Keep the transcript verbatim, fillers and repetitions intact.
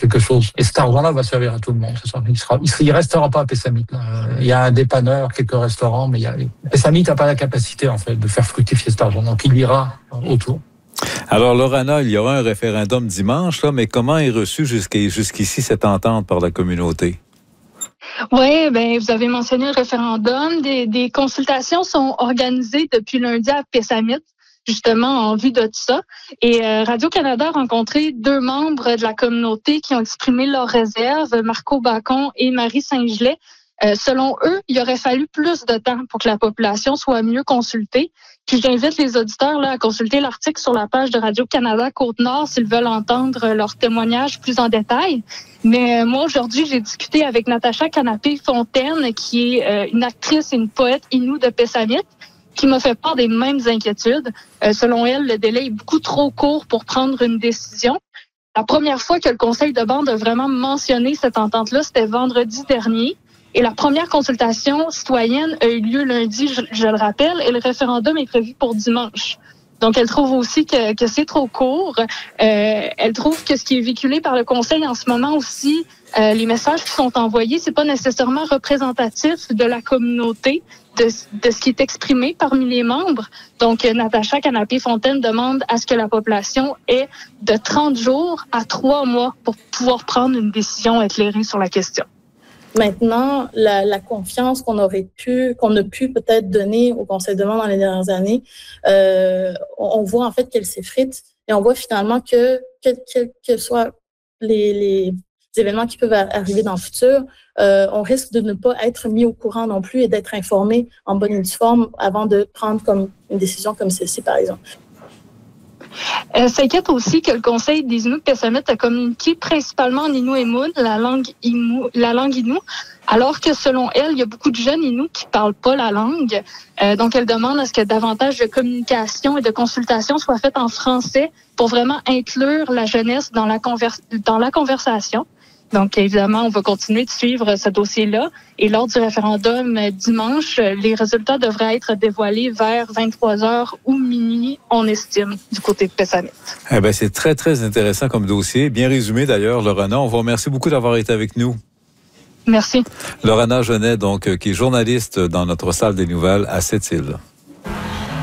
quelque chose. Et cet argent-là va servir à tout le monde. C'est ça. Il sera, il restera pas à Pessamit. Il y a un dépanneur, quelques restaurants, mais il y a, Pessamit n'a pas la capacité, en fait, de faire fructifier cet argent. Donc, il ira autour. Alors, Lorana, il y aura un référendum dimanche, là, mais comment est reçue jusqu'à, jusqu'ici cette entente par la communauté? Oui, ben vous avez mentionné le référendum. Des, des consultations sont organisées depuis lundi à Pessamit, justement en vue de tout ça. Et euh, Radio-Canada a rencontré deux membres de la communauté qui ont exprimé leurs réserves, Marco Bacon et Marie Saint-Gelais. Euh, selon eux, il aurait fallu plus de temps pour que la population soit mieux consultée. Puis j'invite les auditeurs là, à consulter l'article sur la page de Radio-Canada Côte-Nord s'ils veulent entendre leur témoignage plus en détail. Mais euh, moi, aujourd'hui, j'ai discuté avec Natacha Canapé-Fontaine, qui est euh, une actrice et une poète inou de Pessamit, qui m'a fait part des mêmes inquiétudes. Euh, selon elle, le délai est beaucoup trop court pour prendre une décision. La première fois que le conseil de bande a vraiment mentionné cette entente-là, c'était vendredi dernier. Et la première consultation citoyenne a eu lieu lundi, je, je le rappelle, et le référendum est prévu pour dimanche. Donc, elle trouve aussi que, que c'est trop court. Euh, elle trouve que ce qui est véhiculé par le conseil en ce moment aussi, euh, les messages qui sont envoyés, c'est pas nécessairement représentatif de la communauté, de, de ce qui est exprimé parmi les membres. Donc, Natacha Canapé-Fontaine demande à ce que la population ait de trente jours à trois mois pour pouvoir prendre une décision éclairée sur la question. Maintenant, la, la confiance qu'on aurait pu, qu'on a pu peut-être donner au Conseil de bande dans les dernières années, euh, on, on voit en fait qu'elle s'effrite et on voit finalement que quels que, que soient les, les événements qui peuvent arriver dans le futur, euh, on risque de ne pas être mis au courant non plus et d'être informé en bonne et due forme avant de prendre comme une décision comme celle-ci, par exemple. Elle s'inquiète aussi que le Conseil des Inuits de Pessamit a communiqué principalement en Innu et Moon, la langue Innu, la langue Innu, alors que selon elle, il y a beaucoup de jeunes Inuits qui ne parlent pas la langue. Euh, donc, elle demande à ce que davantage de communication et de consultation soient faites en français pour vraiment inclure la jeunesse dans la, conver- dans la conversation. Donc, évidemment, on va continuer de suivre ce dossier-là. Et lors du référendum dimanche, les résultats devraient être dévoilés vers vingt-trois heures ou minuit, on estime, du côté de Pessamit. Eh bien, c'est très, très intéressant comme dossier. Bien résumé, d'ailleurs, Lorana. On vous remercie beaucoup d'avoir été avec nous. Merci. Lorana Genet, donc, qui est journaliste dans notre salle des nouvelles à Sept-Îles.